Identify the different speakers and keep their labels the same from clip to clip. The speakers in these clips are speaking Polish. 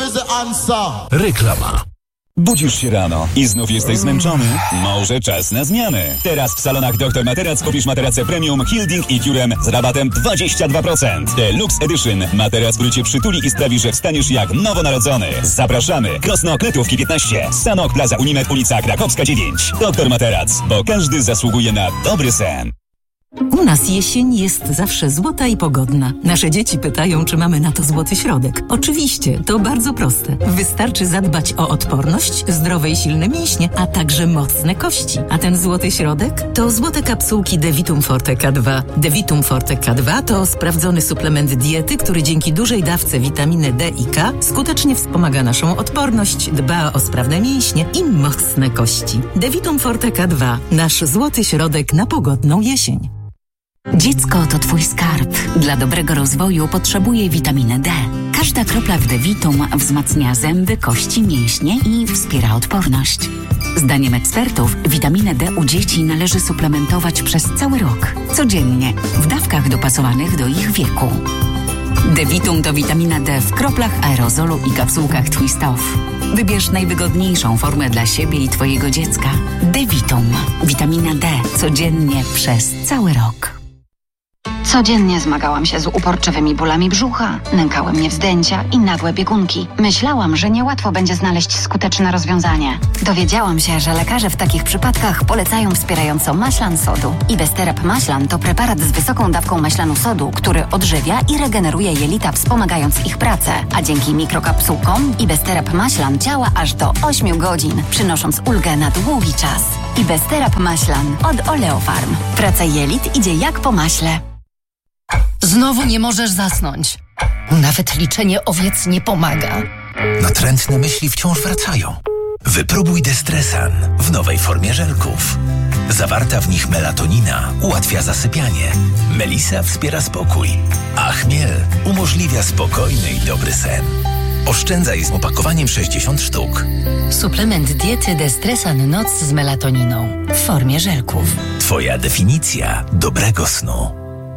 Speaker 1: is the answer.
Speaker 2: Reklama.
Speaker 3: Budzisz się rano i znów jesteś zmęczony? Może czas na zmianę. Teraz w salonach Dr. Materac kupisz materace premium Hilding i Curem z rabatem 22%. Deluxe Edition. Materac, który cię przytuli i sprawi, że wstaniesz jak nowonarodzony. Zapraszamy. Krosno Kletówki 15. Sanok Plaza Unimed, ulica Krakowska 9. Dr. Materac, bo każdy zasługuje na dobry sen.
Speaker 4: U nas jesień jest zawsze złota i pogodna. Nasze dzieci pytają, czy mamy na to złoty środek. Oczywiście, to bardzo proste. Wystarczy zadbać o odporność, zdrowe i silne mięśnie, a także mocne kości. A ten złoty środek to złote kapsułki Devitum Forte K2. Devitum Forte K2 to sprawdzony suplement diety, który dzięki dużej dawce witaminy D i K skutecznie wspomaga naszą odporność, dba o sprawne mięśnie i mocne kości. Devitum Forte K2. Nasz złoty środek na pogodną jesień.
Speaker 5: Dziecko to twój skarb. Dla dobrego rozwoju potrzebuje witaminy D. Każda kropla w Devitum wzmacnia zęby, kości, mięśnie i wspiera odporność. Zdaniem ekspertów witaminę D u dzieci należy suplementować przez cały rok. Codziennie, w dawkach dopasowanych do ich wieku. Devitum to witamina D w kroplach, aerozolu i kapsułkach Twist Off. Wybierz najwygodniejszą formę dla siebie i twojego dziecka. Devitum. Witamina D. Codziennie przez cały rok.
Speaker 6: Codziennie zmagałam się z uporczywymi bólami brzucha, nękały mnie wzdęcia i nagłe biegunki. Myślałam, że niełatwo będzie znaleźć skuteczne rozwiązanie. Dowiedziałam się, że lekarze w takich przypadkach polecają wspierająco maślan sodu. Ibesterap maślan to preparat z wysoką dawką maślanu sodu, który odżywia i regeneruje jelita, wspomagając ich pracę. A dzięki mikrokapsułkom Ibesterap maślan działa aż do 8 godzin, przynosząc ulgę na długi czas. Ibesterap maślan od Oleofarm. Praca jelit idzie jak po maśle.
Speaker 7: Znowu nie możesz zasnąć. Nawet liczenie owiec nie pomaga.
Speaker 2: Natrętne myśli wciąż wracają. Wypróbuj Destresan w nowej formie żelków. Zawarta w nich melatonina ułatwia zasypianie. Melisa wspiera spokój, a chmiel umożliwia spokojny i dobry sen. Oszczędzaj z opakowaniem 60 sztuk.
Speaker 7: Suplement diety Destresan Noc z melatoniną w formie żelków.
Speaker 2: Twoja definicja dobrego snu.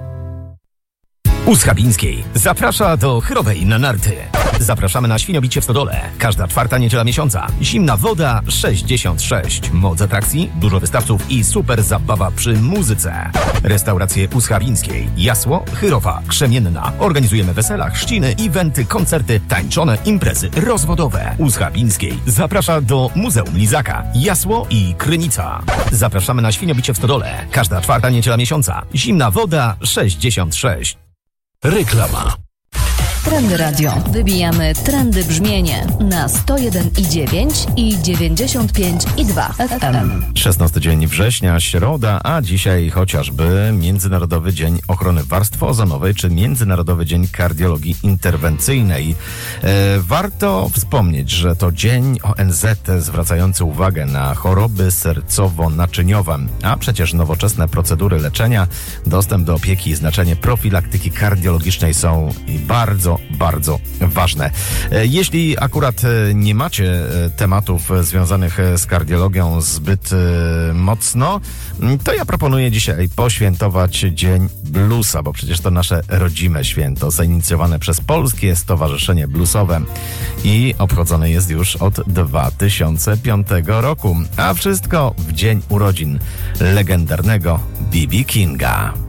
Speaker 8: Uschabińskiej zaprasza do Chyrowej na narty. Zapraszamy na świniobicie w Stodole. Każda czwarta niedziela miesiąca. Zimna woda 66. Moc atrakcji, dużo wystawców i super zabawa przy muzyce. Restauracje Uschabińskiej. Jasło, Chyrowa, Krzemienna. Organizujemy wesela, chrzciny, eventy, koncerty, tańczone, imprezy rozwodowe. Uschabińskiej zaprasza do Muzeum Lizaka. Jasło i Krynica. Zapraszamy na świniobicie w Stodole. Każda czwarta niedziela miesiąca. Zimna woda 66.
Speaker 2: Reklama.
Speaker 9: Trendy Radio. Wybijamy trendy brzmienie na 101,9 i 95,2 FM.
Speaker 10: 16 dzień września, środa, a dzisiaj chociażby Międzynarodowy Dzień Ochrony Warstwy Ozonowej czy Międzynarodowy Dzień Kardiologii Interwencyjnej. Warto wspomnieć, że to dzień ONZ zwracający uwagę na choroby sercowo-naczyniowe, a przecież nowoczesne procedury leczenia, dostęp do opieki i znaczenie profilaktyki kardiologicznej są bardzo ważne. Jeśli akurat nie macie tematów związanych z kardiologią zbyt mocno, to ja proponuję dzisiaj poświętować Dzień Bluesa, bo przecież to nasze rodzime święto, zainicjowane przez Polskie Stowarzyszenie Bluesowe i obchodzone jest już od 2005 roku. A wszystko w dzień urodzin legendarnego B.B. Kinga.